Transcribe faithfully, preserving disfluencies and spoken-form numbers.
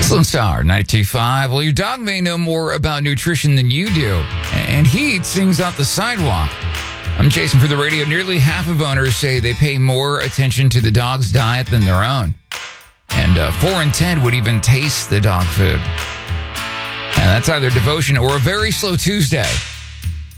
Lone Star ninety-two point five. Well, your dog may know more about nutrition than you do, and he eats things off the sidewalk. I'm Jason for the radio. Nearly half of owners say they pay more attention to the dog's diet than their own. And uh, four in ten would even taste the dog food. And that's either devotion or a very slow Tuesday.